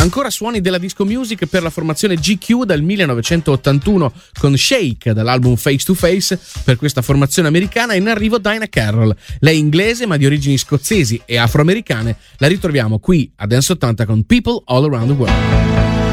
Ancora suoni della disco music per la formazione GQ dal 1981 con Shake dall'album Face to Face. Per questa formazione americana è in arrivo Dinah Carroll. Lei è inglese ma di origini scozzesi e afroamericane. La ritroviamo qui a Dance 80 con People All Around the World.